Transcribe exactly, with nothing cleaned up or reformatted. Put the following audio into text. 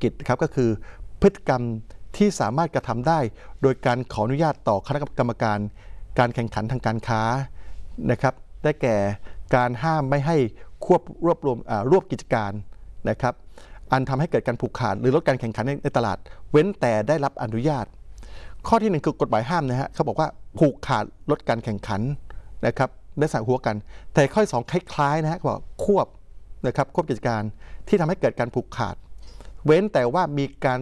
กิจครับก็คือพฤติกรรมที่สามารถกระทำได้โดยการขออนุญาตต่อคณะกรรมการการแข่งขันทางการค้านะครับได้แก่การห้ามไม่ให้ควบรวบรวมรวบกิจการนะครับอันทำให้เกิดการผูกขาดหรือลดการแข่งขันในตลาดเว้นแต่ได้รับอนุญาตข้อที่หนึ่งคือกฎหมายห้ามนะฮะเขาบอกว่าผูกขาดลดการแข่งขันนะครับได้ใส่หัวกันแต่ข้อที่สองคล้ายๆนะฮะบอกควบนะครับควบกิจการที่ทำให้เกิดการผูกขาดเว้นแต่ว่ามีการ